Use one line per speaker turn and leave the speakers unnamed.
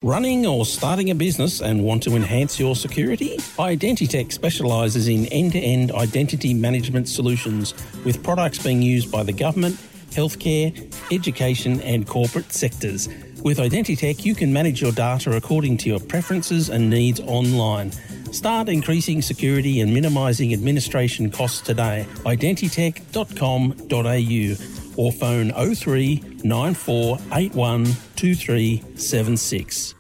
Running or starting a business and want to enhance your security? Identitech specialises in end-to-end identity management solutions with products being used by the government, healthcare, education and corporate sectors. With Identitech, you can manage your data according to your preferences and needs online. Start increasing security and minimising administration costs today. Identitech.com.au or phone 03 9481 2376.